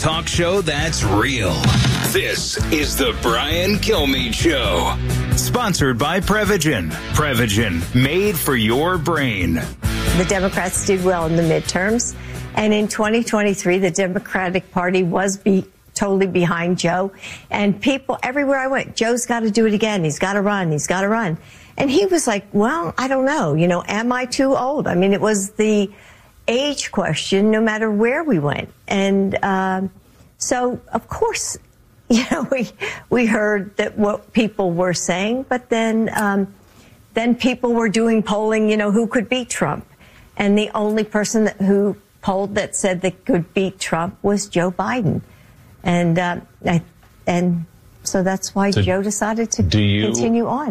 talk show that's real. This is the Brian Kilmeade Show. Sponsored by Prevagen. Prevagen, made for your brain. The Democrats did well in the midterms. And in 2023, the Democratic Party was totally behind Joe. And people, everywhere I went, Joe's got to do it again. He's got to run. He's got to run. And he was like, well, I don't know. Am I too old? I mean, it was the age question no matter where we went. And so, of course, we heard that what people were saying. But then people were doing polling, who could beat Trump. And the only person who polled that said they could beat Trump was Joe Biden. And so that's why Joe decided to continue on.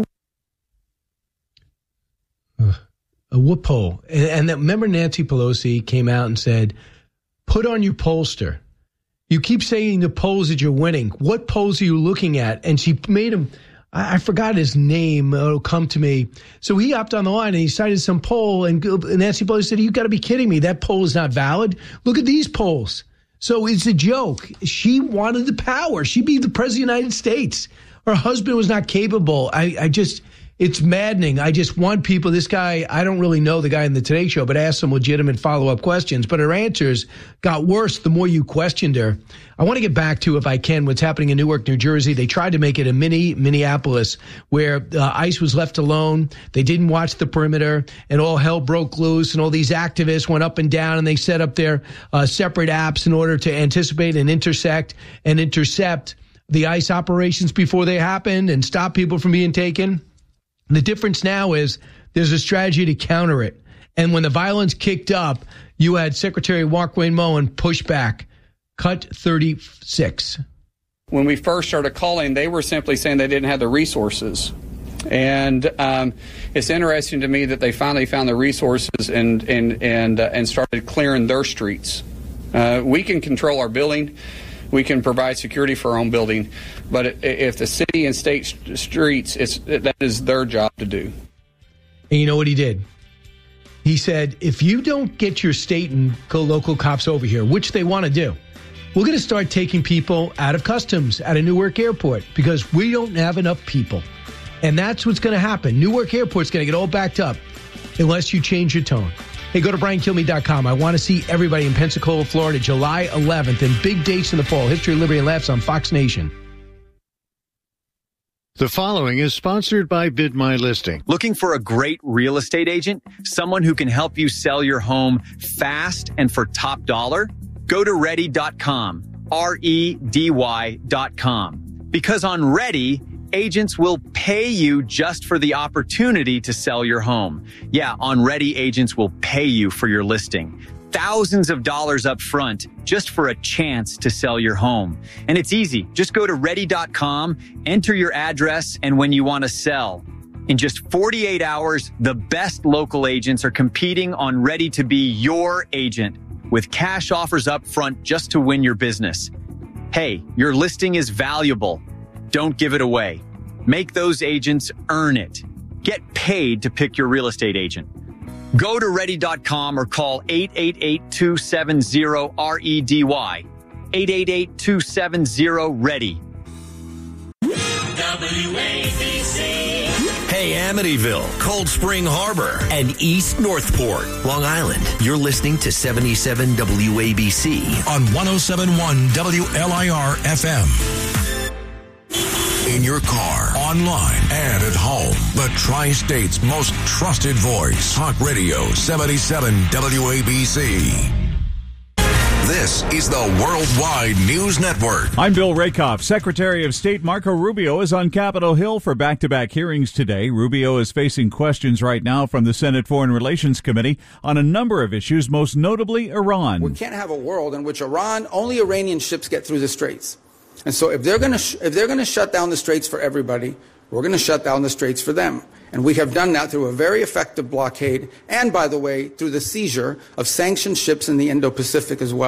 What poll? And remember Nancy Pelosi came out and said, put on your pollster. You keep saying the polls that you're winning. What polls are you looking at? And she made him, I forgot his name. It'll come to me. So he hopped on the line and he cited some poll. And Nancy Pelosi said, you got to be kidding me. That poll is not valid. Look at these polls. So it's a joke. She wanted the power. She'd be the president of the United States. Her husband was not capable. It's maddening. I just want people, this guy, I don't really know the guy in the Today Show, but I asked some legitimate follow-up questions. But her answers got worse the more you questioned her. I want to get back to, if I can, what's happening in Newark, New Jersey. They tried to make it a mini Minneapolis where ICE was left alone. They didn't watch the perimeter and all hell broke loose and all these activists went up and down and they set up their separate apps in order to anticipate and intercept the ICE operations before they happened and stop people from being taken. The difference now is there's a strategy to counter it. And when the violence kicked up, you had Secretary Joaquin Moen push back. Cut 36. When we first started calling, they were simply saying they didn't have the resources. And it's interesting to me that they finally found the resources and started clearing their streets. We can control our building. We can provide security for our own building, but if the city and state streets, that is their job to do. And you know what he did? He said, if you don't get your state and local cops over here, which they want to do, we're going to start taking people out of customs, out of Newark Airport, because we don't have enough people. And that's what's going to happen. Newark Airport's going to get all backed up unless you change your tone. Hey, go to BrianKilmeade.com. I want to see everybody in Pensacola, Florida, July 11th, and big dates in the fall. History, Liberty, and Laughs on Fox Nation. The following is sponsored by Bid My Listing. Looking for a great real estate agent? Someone who can help you sell your home fast and for top dollar? Go to Ready.com, REDY.com. Because on Ready, agents will pay you just for the opportunity to sell your home. Yeah, on Ready, agents will pay you for your listing. Thousands of dollars up front just for a chance to sell your home. And it's easy. Just go to Ready.com, enter your address, and when you want to sell. In just 48 hours, the best local agents are competing on Ready to be your agent with cash offers up front just to win your business. Hey, your listing is valuable. Don't give it away. Make those agents earn it. Get paid to pick your real estate agent. Go to Ready.com or call 888-270-REDY. 888-270-READY. WABC. Hey, Amityville, Cold Spring Harbor, and East Northport, Long Island. You're listening to 77 WABC on 107.1 WLIR FM. In your car, online, and at home. The Tri-State's most trusted voice. Talk Radio 77 WABC. This is the Worldwide News Network. I'm Bill Rakoff. Secretary of State Marco Rubio is on Capitol Hill for back-to-back hearings today. Rubio is facing questions right now from the Senate Foreign Relations Committee on a number of issues, most notably Iran. We can't have a world in which only Iranian ships get through the Straits. And so if they're going to shut down the Straits for everybody, we're going to shut down the Straits for them. And we have done that through a very effective blockade and, by the way, through the seizure of sanctioned ships in the Indo-Pacific as well.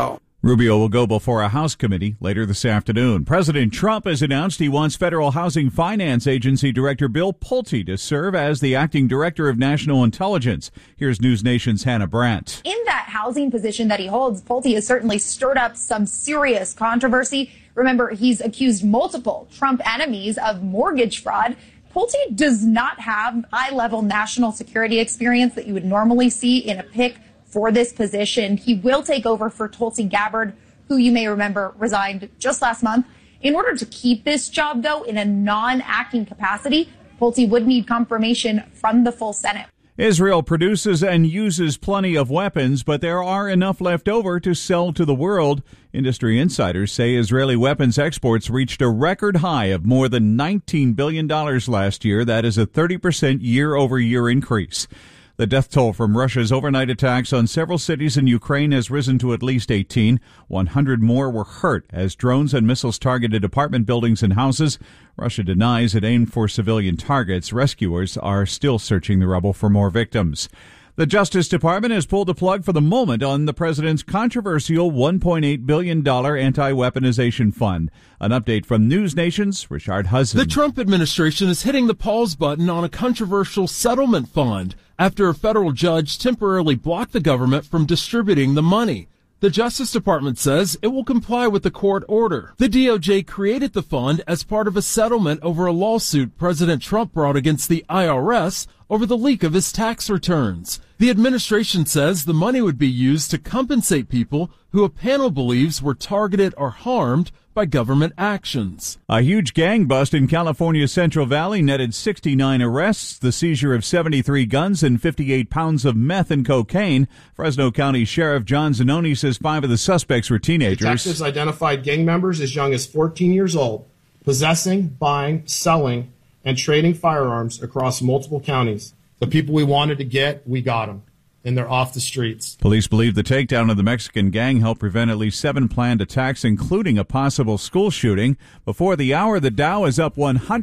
Rubio will go before a House committee later this afternoon. President Trump has announced he wants Federal Housing Finance Agency Director Bill Pulte to serve as the acting director of national intelligence. Here's News Nation's Hannah Brandt. In that housing position that he holds, Pulte has certainly stirred up some serious controversy. Remember, he's accused multiple Trump enemies of mortgage fraud. Pulte does not have high-level national security experience that you would normally see in a pick for this position. He will take over for Tulsi Gabbard, who you may remember resigned just last month. In order to keep this job, though, in a non-acting capacity, Pulte would need confirmation from the full Senate. Israel produces and uses plenty of weapons, but there are enough left over to sell to the world. Industry insiders say Israeli weapons exports reached a record high of more than $19 billion last year. That is a 30% year-over-year increase. The death toll from Russia's overnight attacks on several cities in Ukraine has risen to at least 18. 100 more were hurt as drones and missiles targeted apartment buildings and houses. Russia denies it aimed for civilian targets. Rescuers are still searching the rubble for more victims. The Justice Department has pulled the plug for the moment on the president's controversial $1.8 billion anti-weaponization fund. An update from News Nation's Richard Hudson. The Trump administration is hitting the pause button on a controversial settlement fund after a federal judge temporarily blocked the government from distributing the money. The Justice Department says it will comply with the court order. The DOJ created the fund as part of a settlement over a lawsuit President Trump brought against the IRS over the leak of his tax returns. The administration says the money would be used to compensate people who a panel believes were targeted or harmed by government actions. A huge gang bust in California's Central Valley netted 69 arrests, the seizure of 73 guns and 58 pounds of meth and cocaine. Fresno County Sheriff John Zanoni says 5 of the suspects were teenagers. Detectives identified gang members as young as 14 years old, possessing, buying, selling, and trading firearms across multiple counties. The people we wanted to get, we got them, and they're off the streets. Police believe the takedown of the Mexican gang helped prevent at least 7 planned attacks, including a possible school shooting. Before the hour, the Dow is up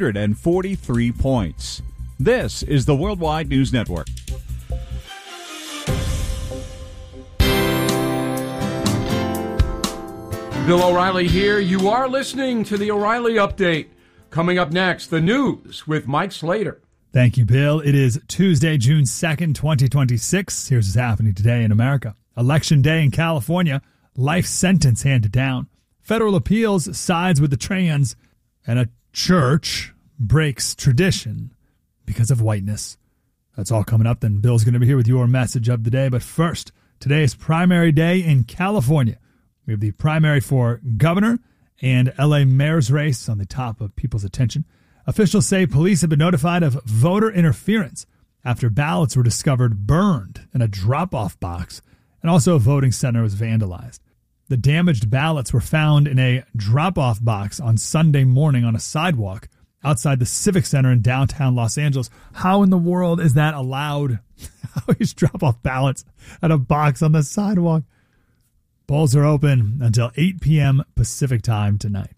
143 points. This is the Worldwide News Network. Bill O'Reilly here. You are listening to the O'Reilly Update. Coming up next, the news with Mike Slater. Thank you, Bill. It is Tuesday, June 2nd, 2026. Here's what's happening today in America. Election day in California. Life sentence handed down. Federal appeals sides with the trans. And a church breaks tradition because of whiteness. That's all coming up. Then Bill's going to be here with your message of the day. But first, today is primary day in California. We have the primary for governor and L.A. mayor's race on the top of people's attention. Officials say police have been notified of voter interference after ballots were discovered burned in a drop-off box, and also a voting center was vandalized. The damaged ballots were found in a drop-off box on Sunday morning on a sidewalk outside the Civic Center in downtown Los Angeles. How in the world is that allowed? How is drop-off ballots at a box on the sidewalk? Polls are open until 8 p.m. Pacific time tonight.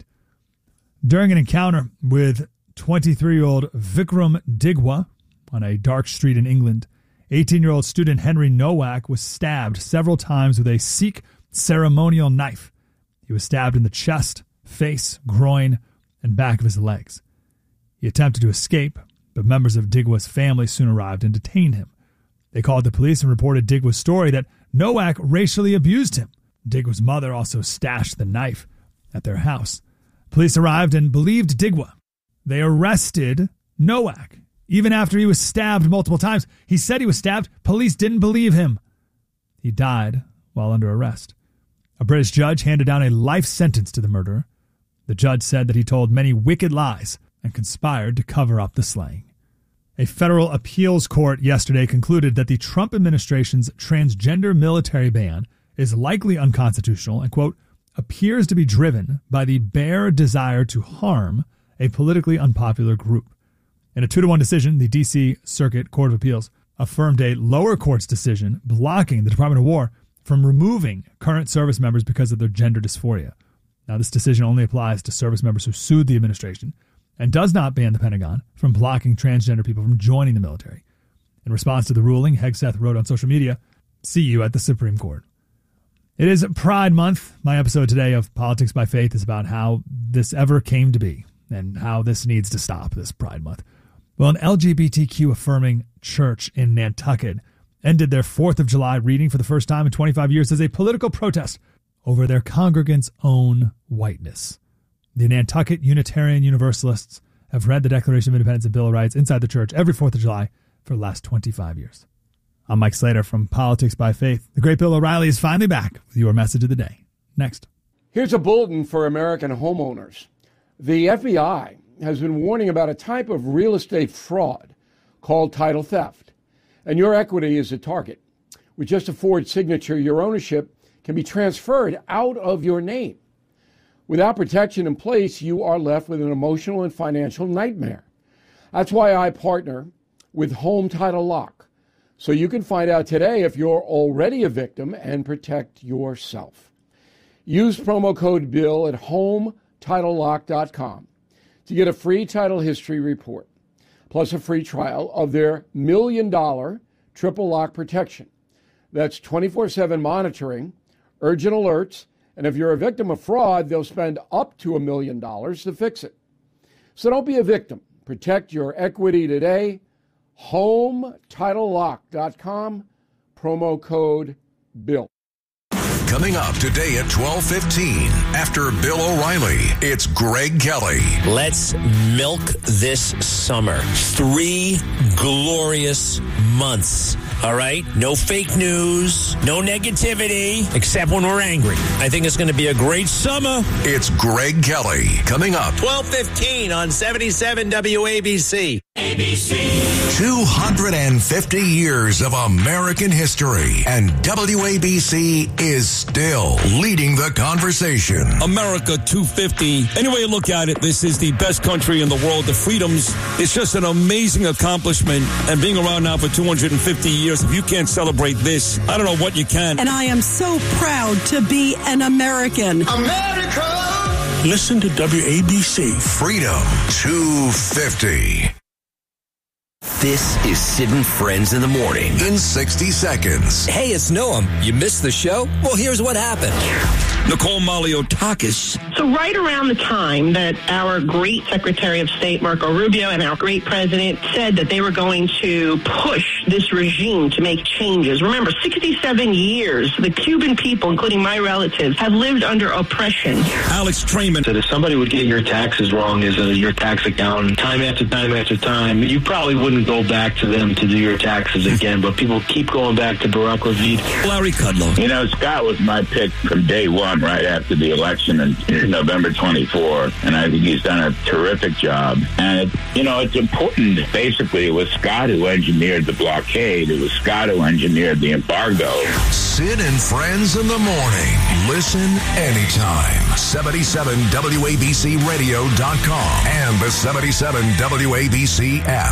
During an encounter with 23-year-old Vikram Digwa on a dark street in England, 18-year-old student Henry Nowak was stabbed several times with a Sikh ceremonial knife. He was stabbed in the chest, face, groin, and back of his legs. He attempted to escape, but members of Digwa's family soon arrived and detained him. They called the police and reported Digwa's story that Nowak racially abused him. Digwa's mother also stashed the knife at their house. Police arrived and believed Digwa. They arrested Nowak. Even after he was stabbed multiple times, he said he was stabbed. Police didn't believe him. He died while under arrest. A British judge handed down a life sentence to the murderer. The judge said that he told many wicked lies and conspired to cover up the slaying. A federal appeals court yesterday concluded that the Trump administration's transgender military ban is likely unconstitutional and, quote, appears to be driven by the bare desire to harm a politically unpopular group. In a 2-1 decision, the D.C. Circuit Court of Appeals affirmed a lower court's decision blocking the Department of War from removing current service members because of their gender dysphoria. Now, this decision only applies to service members who sued the administration and does not ban the Pentagon from blocking transgender people from joining the military. In response to the ruling, Hegseth wrote on social media, "See you at the Supreme Court." It is Pride Month. My episode today of Politics by Faith is about how this ever came to be and how this needs to stop, this Pride Month. Well, an LGBTQ-affirming church in Nantucket ended their 4th of July reading for the first time in 25 years as a political protest over their congregants' own whiteness. The Nantucket Unitarian Universalists have read the Declaration of Independence and Bill of Rights inside the church every 4th of July for the last 25 years. I'm Mike Slater from Politics by Faith. The great Bill O'Reilly is finally back with your message of the day. Next. Here's a bulletin for American homeowners. The FBI has been warning about a type of real estate fraud called title theft, and your equity is a target. With just a Ford signature, your ownership can be transferred out of your name. Without protection in place, you are left with an emotional and financial nightmare. That's why I partner with Home Title Lock, so you can find out today if you're already a victim and protect yourself. Use promo code BILL at HomeTitleLock.com to get a free title history report, plus a free trial of their $1 million triple lock protection. That's 24/7 monitoring, urgent alerts, and if you're a victim of fraud, they'll spend up to $1 million to fix it. So don't be a victim. Protect your equity today. HomeTitleLock.com, promo code BILL. Coming up today at 12:15, after Bill O'Reilly, it's Greg Kelly. Let's milk this summer. 3 glorious months. All right? No fake news, no negativity, except when we're angry. I think it's going to be a great summer. It's Greg Kelly. Coming up. 12:15 on 77 WABC. ABC. 250 years of American history, and WABC is still leading the conversation. America 250. Any way you look at it, this is the best country in the world. The freedoms, it's just an amazing accomplishment. And being around now for 250 years, if you can't celebrate this, I don't know what you can. And I am so proud to be an American. America! Listen to WABC. Freedom 250. This is Sid and Friends in the Morning. In 60 seconds. Hey, it's Noam. You missed the show? Well, here's what happened. Nicole Maliotakis. So right around the time that our great Secretary of State, Marco Rubio, and our great president said that they were going to push this regime to make changes. Remember, 67 years, the Cuban people, including my relatives, have lived under oppression. Alex Trayman. That if somebody would get your taxes wrong as your tax accountant time after time after time, you probably wouldn't go back to them to do your taxes again, but people keep going back to Barack Ravid. Larry Kudlow. You know, Scott was my pick from day one, right after the election in November 24, and I think he's done a terrific job. And, it's important. Basically, it was Scott who engineered the blockade. It was Scott who engineered the embargo. Sid and Friends in the Morning. Listen anytime. 77WABCRadio.com and the 77 WABC app.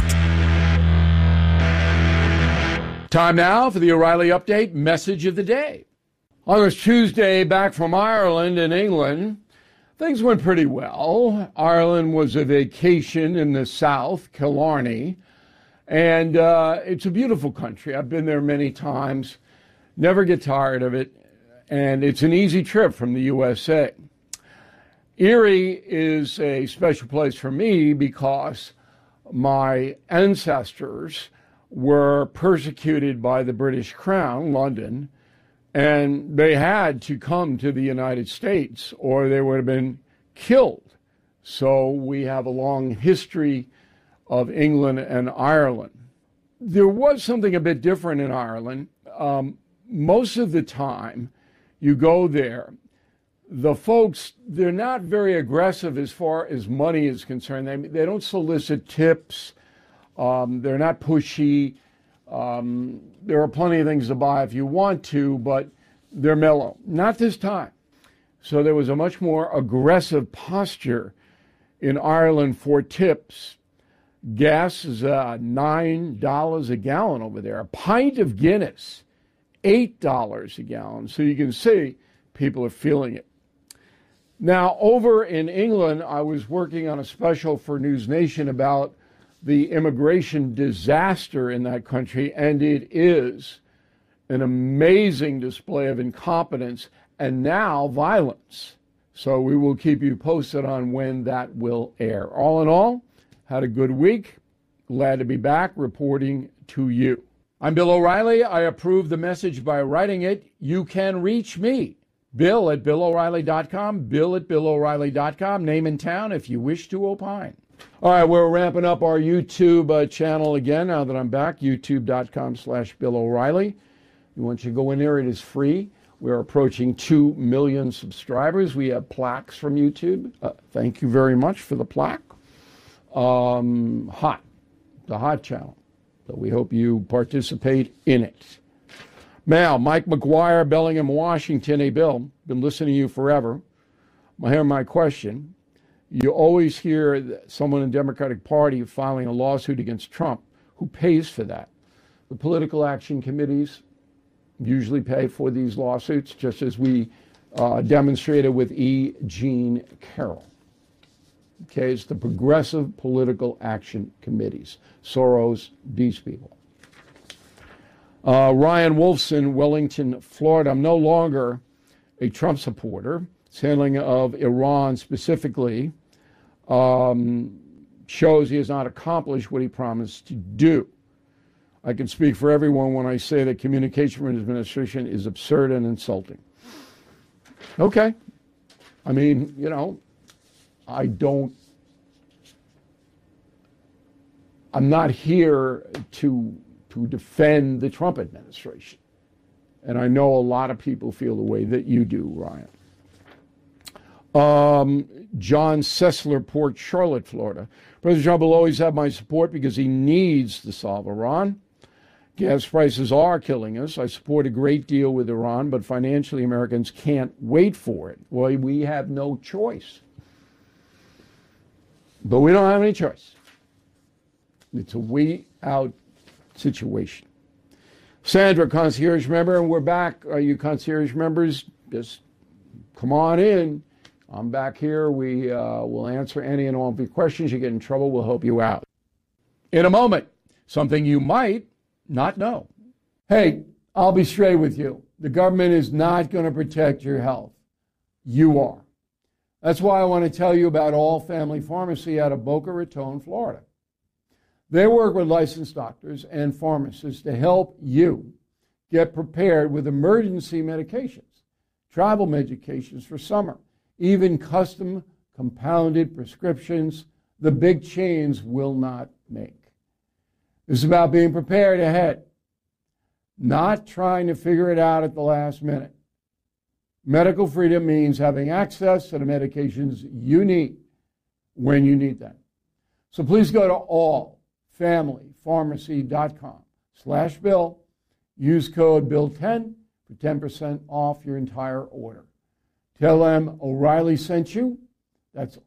Time now for the O'Reilly Update Message of the Day. On this Tuesday, back from Ireland and England, things went pretty well. Ireland was a vacation in the south, Killarney, and it's a beautiful country. I've been there many times, never get tired of it, and it's an easy trip from the USA. Erie is a special place for me because my ancestors were persecuted by the British Crown, London, and they had to come to the United States or they would have been killed. So we have a long history of England and Ireland. There was something a bit different in Ireland. Most of the time you go there, the folks, they're not very aggressive as far as money is concerned. They don't solicit tips. They're not pushy. There are plenty of things to buy if you want to, but they're mellow. Not this time. So there was a much more aggressive posture in Ireland for tips. Gas is $9 a gallon over there. A pint of Guinness, $8 a gallon. So you can see people are feeling it. Now, over in England, I was working on a special for News Nation about the immigration disaster in that country, and it is an amazing display of incompetence and now violence. So we will keep you posted on when that will air. All in all, had a good week. Glad to be back reporting to you. I'm Bill O'Reilly. I approve the message by writing it. You can reach me, Bill at BillO'Reilly.com, Bill at BillO'Reilly.com, name and town if you wish to opine. All right, we're ramping up our YouTube channel again now that I'm back, youtube.com/Bill O'Reilly. Once you go in there, it is free. We're approaching 2 million subscribers. We have plaques from YouTube. Thank you very much for the plaque. The Hot channel. So we hope you participate in it. Now, Mike McGuire, Bellingham, Washington. Hey, Bill, been listening to you forever. Here's my question. You always hear someone in the Democratic Party filing a lawsuit against Trump. Who pays for that? The political action committees usually pay for these lawsuits, just as we demonstrated with E. Jean Carroll. Okay, it's the Progressive Political Action Committees. Soros, these people. Ryan Wolfson, Wellington, Florida. I'm no longer a Trump supporter. His handling of Iran specifically shows he has not accomplished what he promised to do. I can speak for everyone when I say that communication from his administration is absurd and insulting. Okay. I mean, you know, I'm not here to defend the Trump administration. And I know a lot of people feel the way that you do, Ryan. John Sessler, Port Charlotte, Florida. President Trump will always have my support because he needs to solve Iran. Gas prices are killing us. I support a great deal with Iran, but financially Americans can't wait for it. Well, we have no choice. But we don't have any choice. It's a wait-out situation. Sandra, concierge member, and we're back. Are you concierge members? Just come on in. I'm back here. We will answer any and all of your questions. You get in trouble, we'll help you out. In a moment, something you might not know. Hey, I'll be straight with you. The government is not going to protect your health. You are. That's why I want to tell you about All Family Pharmacy out of Boca Raton, Florida. They work with licensed doctors and pharmacists to help you get prepared with emergency medications, travel medications for summer, even custom compounded prescriptions the big chains will not make. This is about being prepared ahead, not trying to figure it out at the last minute. Medical freedom means having access to the medications you need when you need them. So please go to allfamilypharmacy.com/Bill. Use code Bill10 for 10% off your entire order. Tell them O'Reilly sent you. That's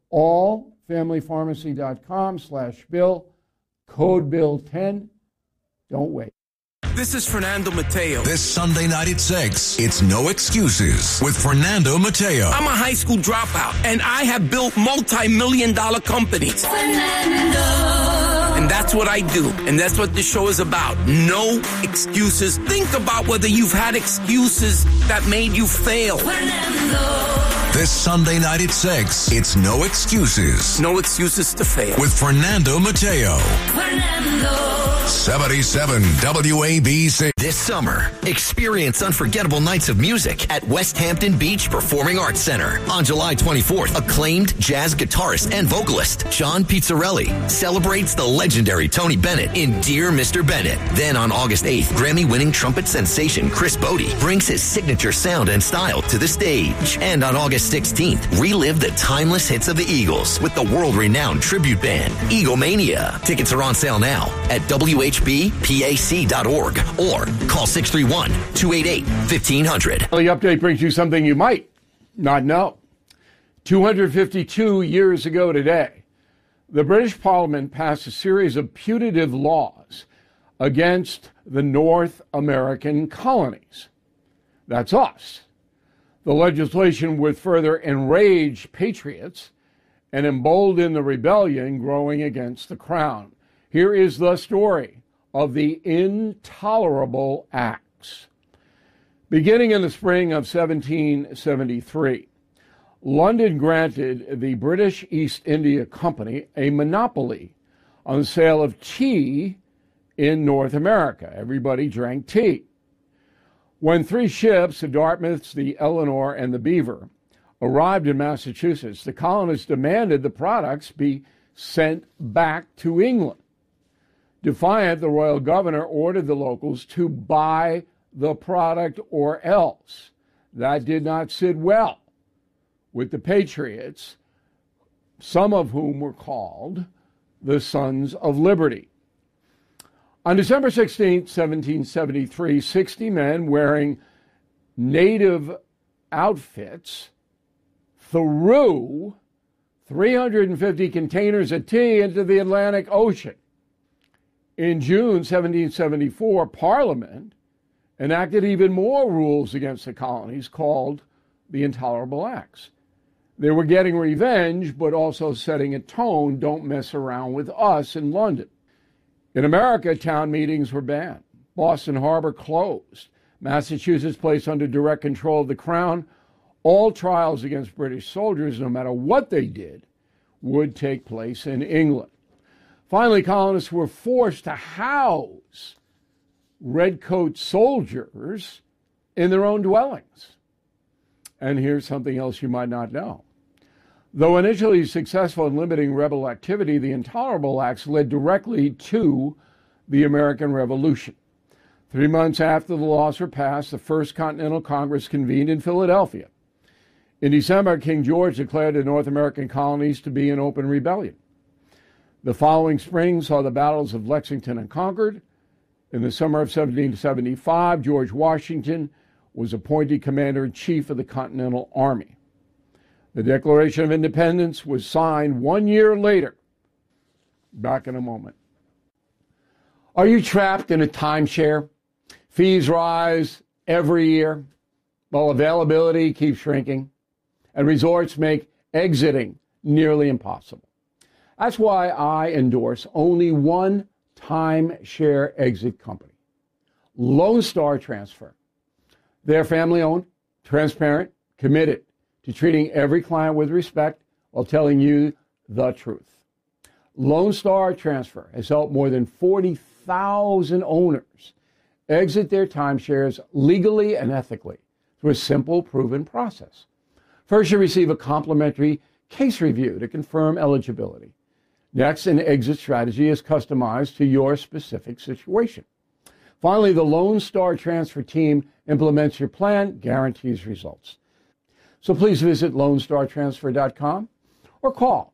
allfamilypharmacy.com/Bill. Code Bill10. Don't wait. This is Fernando Mateo. This Sunday night at 6, it's No Excuses with Fernando Mateo. I'm a high school dropout, and I have built multi-million-dollar companies. Fernando. And that's what I do, and that's what this show is about. No excuses. Think about whether you've had excuses that made you fail. Fernando. This Sunday night at 6, it's No Excuses. No excuses to fail. With Fernando Mateo. Fernando. 77 WABC. This summer, experience unforgettable nights of music at West Hampton Beach Performing Arts Center. On July 24th, acclaimed jazz guitarist and vocalist John Pizzarelli celebrates the legendary Tony Bennett in Dear Mr. Bennett. Then on August 8th, Grammy-winning trumpet sensation Chris Bodie brings his signature sound and style to the stage. And on August 16th, relive the timeless hits of the Eagles with the world-renowned tribute band, Eaglemania. Tickets are on sale now at WHBPAC.org or call 631-288-1500. The update brings you something you might not know. 252 years ago today, the British Parliament passed a series of putative laws against the North American colonies. That's us. The legislation would further enrage patriots and embolden the rebellion growing against the crown. Here is the story of the intolerable acts. Beginning in the spring of 1773, London granted the British East India Company a monopoly on the sale of tea in North America. Everybody drank tea. When 3 ships, the Dartmouths, the Eleanor, and the Beaver, arrived in Massachusetts, the colonists demanded the products be sent back to England. Defiant, the royal governor ordered the locals to buy the product or else. That did not sit well with the Patriots, some of whom were called the Sons of Liberty. On December 16, 1773, 60 men wearing native outfits threw 350 containers of tea into the Atlantic Ocean. In June 1774, Parliament enacted even more rules against the colonies called the Intolerable Acts. They were getting revenge, but also setting a tone, don't mess around with us in London. In America, town meetings were banned. Boston Harbor closed. Massachusetts placed under direct control of the Crown. All trials against British soldiers, no matter what they did, would take place in England. Finally, colonists were forced to house redcoat soldiers in their own dwellings. And here's something else you might not know. Though initially successful in limiting rebel activity, the Intolerable Acts led directly to the American Revolution. 3 months after the laws were passed, the First Continental Congress convened in Philadelphia. In December, King George declared the North American colonies to be in open rebellion. The following spring saw the battles of Lexington and Concord. In the summer of 1775, George Washington was appointed commander-in-chief of the Continental Army. The Declaration of Independence was signed 1 year later. Back in a moment. Are you trapped in a timeshare? Fees rise every year, while availability keeps shrinking, and resorts make exiting nearly impossible. That's why I endorse only one timeshare exit company, Lone Star Transfer. They're family-owned, transparent, committed to treating every client with respect while telling you the truth. Lone Star Transfer has helped more than 40,000 owners exit their timeshares legally and ethically through a simple, proven process. First, you receive a complimentary case review to confirm eligibility. Next, an exit strategy is customized to your specific situation. Finally, the Lone Star Transfer team implements your plan, guarantees results. So please visit LoneStarTransfer.com or call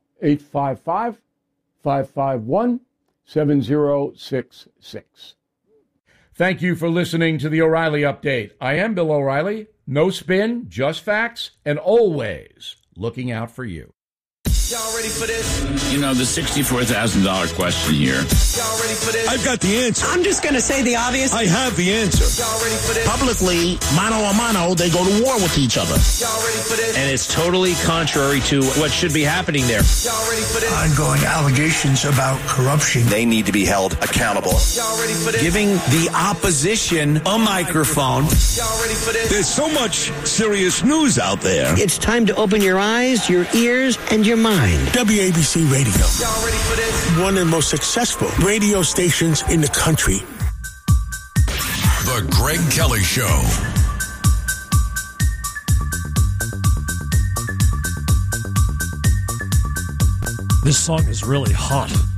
855-551-7066. Thank you for listening to the O'Reilly Update. I am Bill O'Reilly. No spin, just facts, and always looking out for you. Y'all ready for this? You know, the $64,000 question here. Y'all ready for this? I've got the answer. I'm just going to say the obvious. I have the answer. Y'all ready for this? Publicly, mano a mano, they go to war with each other. Y'all ready for this? And it's totally contrary to what should be happening there. Y'all ready for this? Ongoing allegations about corruption. They need to be held accountable. Y'all ready for this? Giving the opposition a microphone. Y'all ready for this? There's so much serious news out there. It's time to open your eyes, your ears, and your mind. WABC Radio. Y'all ready for this? One of the most successful radio stations in the country. The Greg Kelly Show. This song is really hot.